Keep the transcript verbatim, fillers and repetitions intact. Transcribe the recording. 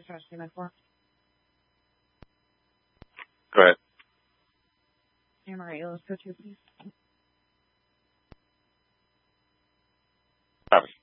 you're trying to see my for? Go ahead. M R A, let's go to, please. Copy.